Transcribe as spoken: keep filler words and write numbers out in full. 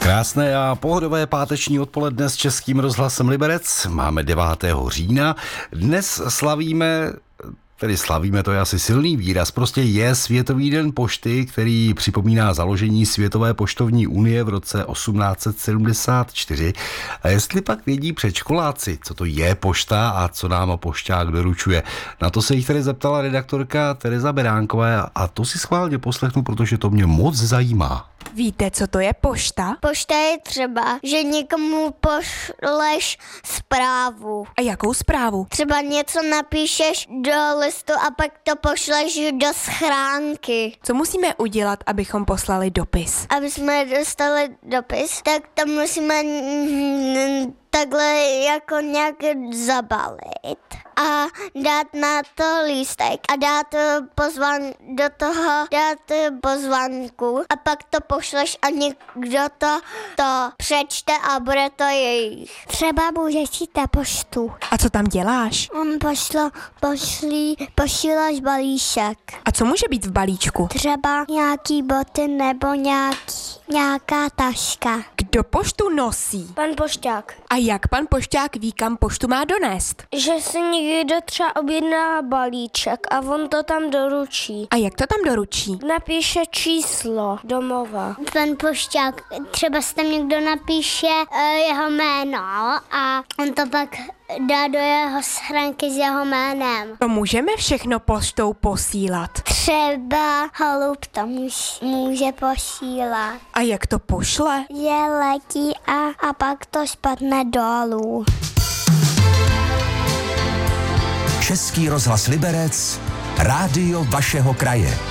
Krásné a pohodové páteční odpoledne s Českým rozhlasem Liberec. Máme devátého října. Dnes slavíme, tedy slavíme, to je asi silný výraz, prostě je Světový den pošty, který připomíná založení Světové poštovní unie v roce osmnáct set sedmdesát čtyři. A jestli pak vědí předškoláci, co to je pošta a co nám pošťák doručuje. Na to se jich tedy zeptala redaktorka Tereza Beránková a to si schválně poslechnu, protože to mě moc zajímá. Víte, co to je pošta? Pošta je třeba, že někomu pošleš zprávu. A jakou zprávu? Třeba něco napíšeš do listu a pak to pošleš do schránky. Co musíme udělat, abychom poslali dopis? Aby jsme dostali dopis, tak to musíme takhle jako nějak zabalit a dát na to lístek a dát pozvan do toho, dát pozvánku a pak to pošleš a někdo to, to přečte a bude to jejich. Třeba můžeš jít na poštu. A co tam děláš? On pošlo, pošlí, pošíláš balíšek. A co může být v balíčku? Třeba nějaký boty nebo nějaký, nějaká taška. Kdo poštu nosí? Pan pošťák. A jak pan pošťák ví, kam poštu má donést? Že si někdo třeba objedná balíček a on to tam doručí. A jak to tam doručí? Napíše číslo domova. Pan pošťák, třeba si tam někdo napíše uh, jeho jméno a on to pak dá do jeho schránky s jeho jménem. To můžeme všechno poštou posílat. Třeba holub to můž, může posílat. A jak to pošle? Je letí a, a pak to spadne dolů. Český rozhlas Liberec, rádio vašeho kraje.